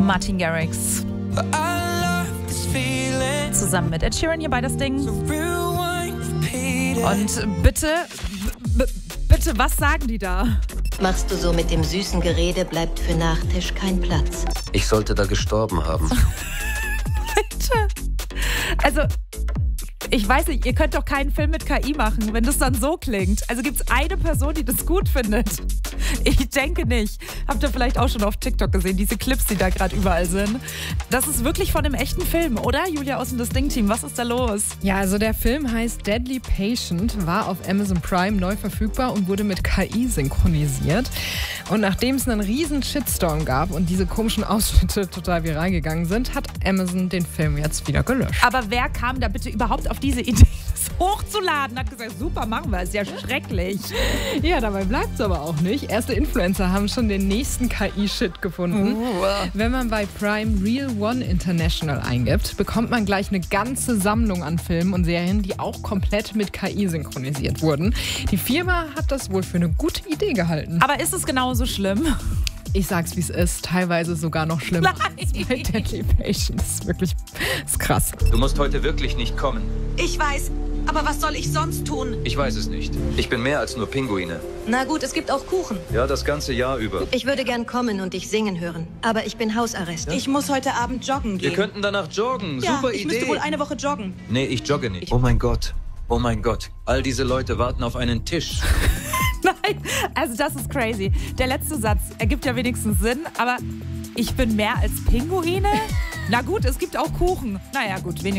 Martin Garrix. Zusammen mit Ed Sheeran hier bei das Ding. Und bitte, was sagen die da? Machst du so mit dem süßen Gerede, bleibt für Nachtisch kein Platz. Ich sollte da gestorben haben. Bitte. Also, ich weiß nicht, ihr könnt doch keinen Film mit KI machen, wenn das dann so klingt. Also gibt es eine Person, die das gut findet? Ich denke nicht. Habt ihr vielleicht auch schon auf TikTok gesehen, diese Clips, die da gerade überall sind? Das ist wirklich von einem echten Film, oder? Julia aus dem Das Ding-Team, was ist da los? Ja, also der Film heißt Deadly Patient, war auf Amazon Prime neu verfügbar und wurde mit KI synchronisiert. Und nachdem es einen riesen Shitstorm gab und diese komischen Ausschnitte total viral gegangen sind, hat Amazon den Film jetzt wieder gelöscht. Aber wer kam da bitte überhaupt auf diese Idee, das hochzuladen? Hat gesagt, super, machen wir, ist ja schrecklich. Ja, dabei bleibt es aber auch nicht. Erste Influencer haben schon den nächsten KI-Shit gefunden. Wenn man bei Prime Real One International eingibt, bekommt man gleich eine ganze Sammlung an Filmen und Serien, die auch komplett mit KI synchronisiert wurden. Die Firma hat das wohl für eine gute Idee gehalten. Aber ist es genauso schlimm? Ich sag's, wie es ist. Teilweise sogar noch schlimmer als bei Deadly Patient. Das ist wirklich krass. Du musst heute wirklich nicht kommen. Ich weiß, aber was soll ich sonst tun? Ich weiß es nicht. Ich bin mehr als nur Pinguine. Na gut, es gibt auch Kuchen. Ja, das ganze Jahr über. Ich würde gern kommen und dich singen hören, aber ich bin Hausarrest. Ich muss heute Abend joggen gehen. Wir könnten danach joggen. Ja, Super ich Idee. müsste wohl eine Woche joggen. Nee, ich jogge nicht. Oh mein Gott. Oh mein Gott. All diese Leute warten auf einen Tisch. Nein, also das ist crazy. Der letzte Satz ergibt ja wenigstens Sinn, aber ich bin mehr als Pinguine? Na gut, es gibt auch Kuchen. Naja gut, wenigstens.